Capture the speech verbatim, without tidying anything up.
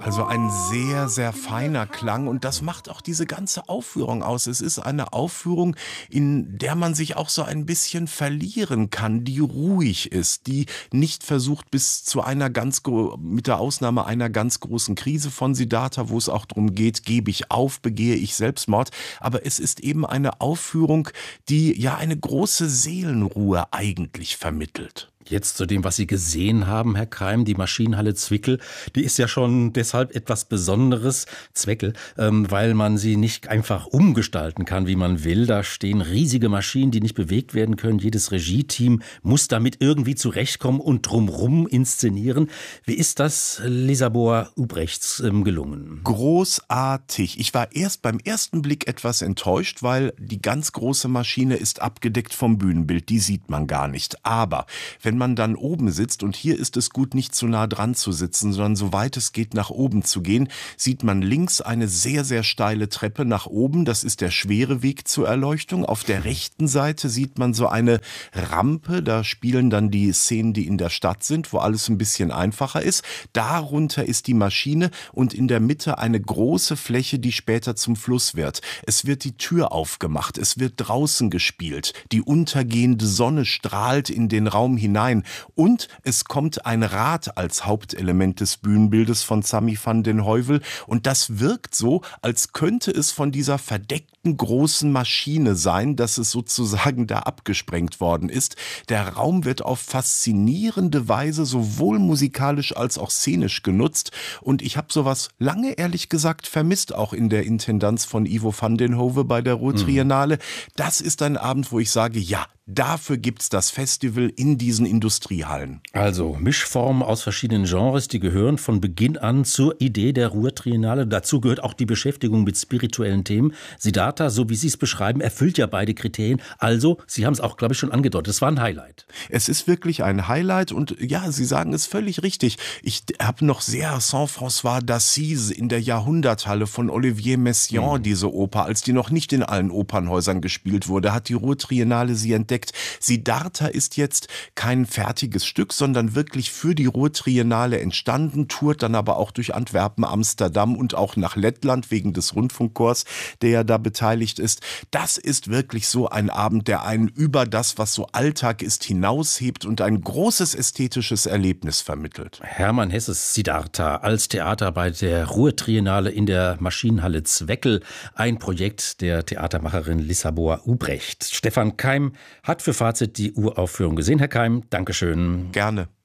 Also ein sehr, sehr feiner Klang und das macht auch diese ganze Aufführung aus. Es ist eine Aufführung, in der man sich auch so ein bisschen verlieren kann, die ruhig ist, die nicht versucht bis zu einer ganz, mit der Ausnahme einer ganz großen Krise von Siddhartha, wo es auch darum geht, gebe ich auf, begehe ich Selbstmord. Aber es ist eben eine Aufführung, die ja eine große Seelenruhe eigentlich vermittelt. Jetzt zu dem, was Sie gesehen haben, Herr Keim, die Maschinenhalle Zwickel, die ist ja schon deshalb etwas Besonderes, Zweckel, ähm, weil man sie nicht einfach umgestalten kann, wie man will. Da stehen riesige Maschinen, die nicht bewegt werden können. Jedes Regie-Team muss damit irgendwie zurechtkommen und drumrum inszenieren. Wie ist das Lisabor Ubrechts ähm, gelungen? Großartig. Ich war erst beim ersten Blick etwas enttäuscht, weil die ganz große Maschine ist abgedeckt vom Bühnenbild. Die sieht man gar nicht. Aber wenn Wenn man dann oben sitzt, und hier ist es gut, nicht zu nah dran zu sitzen, sondern so weit es geht nach oben zu gehen, sieht man links eine sehr, sehr steile Treppe nach oben. Das ist der schwere Weg zur Erleuchtung. Auf der rechten Seite sieht man so eine Rampe. Da spielen dann die Szenen, die in der Stadt sind, wo alles ein bisschen einfacher ist. Darunter ist die Maschine und in der Mitte eine große Fläche, die später zum Fluss wird. Es wird die Tür aufgemacht. Es wird draußen gespielt. Die untergehende Sonne strahlt in den Raum hinein. Und es kommt ein Rad als Hauptelement des Bühnenbildes von Sami van den Heuvel. Und das wirkt so, als könnte es von dieser verdeckten großen Maschine sein, dass es sozusagen da abgesprengt worden ist. Der Raum wird auf faszinierende Weise sowohl musikalisch als auch szenisch genutzt. Und ich habe sowas lange, ehrlich gesagt, vermisst, auch in der Intendanz von Ivo van den Hove bei der Ruhr-Triennale. Mhm. Das ist ein Abend, wo ich sage, ja, dafür gibt's das Festival in diesen Industriehallen. Also Mischformen aus verschiedenen Genres, die gehören von Beginn an zur Idee der Ruhr-Triennale. Dazu gehört auch die Beschäftigung mit spirituellen Themen. Siddhartha, so wie Sie es beschreiben, erfüllt ja beide Kriterien. Also, Sie haben es auch, glaube ich, schon angedeutet, es war ein Highlight. Es ist wirklich ein Highlight und ja, Sie sagen es völlig richtig. Ich habe noch sehr Saint-François d'Assise in der Jahrhunderthalle von Olivier Messiaen, mhm. diese Oper, als die noch nicht in allen Opernhäusern gespielt wurde, hat die Ruhr-Triennale sie entdeckt. Siddhartha ist jetzt kein fertiges Stück, sondern wirklich für die Ruhr-Triennale entstanden, tourt dann aber auch durch Antwerpen, Amsterdam und auch nach Lettland wegen des Rundfunkchors, der ja da beteiligt ist. Das ist wirklich so ein Abend, der einen über das, was so Alltag ist, hinaushebt und ein großes ästhetisches Erlebnis vermittelt. Hermann Hesses Siddhartha als Theater bei der Ruhr-Triennale in der Maschinenhalle Zweckel, ein Projekt der Theatermacherin Lisabor Ubrecht. Stefan Keim hat für Fazit die Uraufführung gesehen. Herr Keim, Dankeschön. Gerne.